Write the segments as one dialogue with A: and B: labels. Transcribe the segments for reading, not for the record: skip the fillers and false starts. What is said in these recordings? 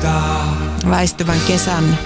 A: Väistyvän kesän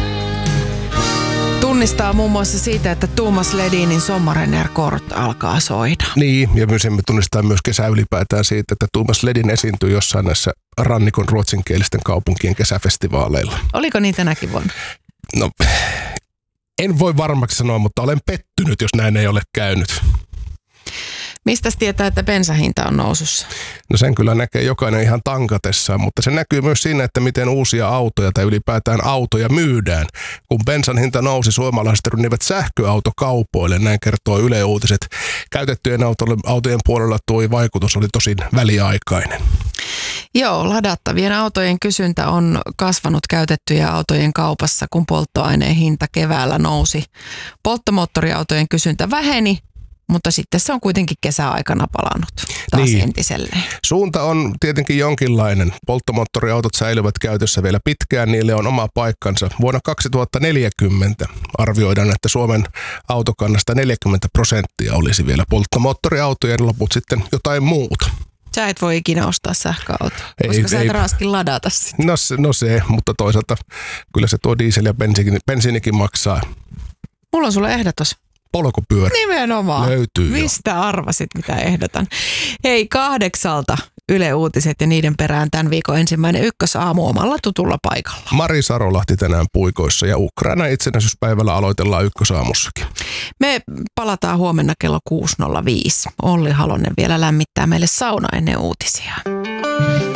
A: tunnistaa muun muassa siitä, että Thomas Ledinin Sommaren Kort alkaa soida.
B: Niin, ja myös me tunnistaa myös kesä ylipäätään siitä, että Thomas Ledin esiintyy jossain näissä rannikon ruotsinkielisten kaupunkien kesäfestivaaleilla.
A: Oliko niitä tänäkin vuonna?
B: No, en voi varmaksi sanoa, mutta olen pettynyt, jos näin ei ole käynyt.
A: Mistä tietää, että bensahinta on nousussa?
B: No sen kyllä näkee jokainen ihan tankatessaan, mutta se näkyy myös siinä, että miten uusia autoja tai ylipäätään autoja myydään. Kun bensan hinta nousi, suomalaiset rynnivät sähköautokaupoille, näin kertoo Yle Uutiset. Käytettyjen autojen puolella tuo vaikutus oli tosin väliaikainen.
A: Joo, ladattavien autojen kysyntä on kasvanut käytettyjen autojen kaupassa, kun polttoaineen hinta keväällä nousi. Polttomoottoriautojen kysyntä väheni, mutta sitten se on kuitenkin kesäaikana palannut taas entiselleen.
B: Suunta on tietenkin jonkinlainen. Polttomoottoriautot säilyvät käytössä vielä pitkään, niille on oma paikkansa. Vuonna 2040 arvioidaan, että Suomen autokannasta 40% olisi vielä polttomoottoriautoja ja loput sitten jotain muuta.
A: Sä et voi ikinä ostaa sähköautoa, koska sä et raskin ladata sitä.
B: No se, mutta toisaalta kyllä se tuo diesel ja bensiinikin maksaa.
A: Mulla on sulle ehdotus.
B: Polkupyörä.
A: Nimenomaan.
B: Löytyy jo.
A: Mistä arvasit, mitä ehdotan? Hei, 8 Yle Uutiset ja niiden perään tämän viikon ensimmäinen ykkösaamu omalla tutulla paikalla.
B: Mari Sarolahti tänään puikoissa ja Ukraina itsenäisyyspäivällä aloitellaan ykkösaamussakin.
A: Me palataan huomenna kello 6.05. Olli Halonen vielä lämmittää meille sauna ennen uutisia.